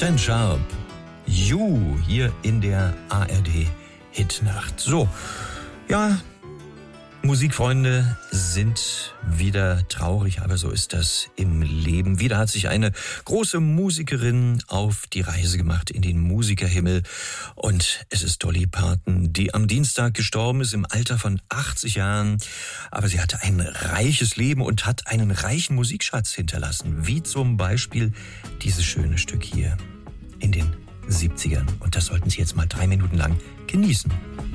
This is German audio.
Captain Sharp, You, hier in der ARD Hitnacht. So, ja, Musikfreunde sind wieder traurig, aber so ist das im Leben. Wieder hat sich eine große Musikerin auf die Reise gemacht in den Musikerhimmel. Und es ist Dolly Parton, die am Dienstag gestorben ist im Alter von 80 Jahren. Aber sie hatte ein reiches Leben und hat einen reichen Musikschatz hinterlassen. Wie zum Beispiel dieses schöne Stück hier in den 70ern. Und das sollten Sie jetzt mal 3 Minuten lang genießen.